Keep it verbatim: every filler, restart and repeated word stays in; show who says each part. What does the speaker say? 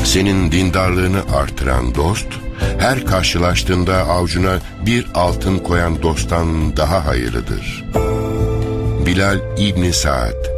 Speaker 1: Senin dindarlığını artıran dost, her karşılaştığında avucuna bir altın koyan dosttan daha hayırlıdır. Bilal İbn Sa'd.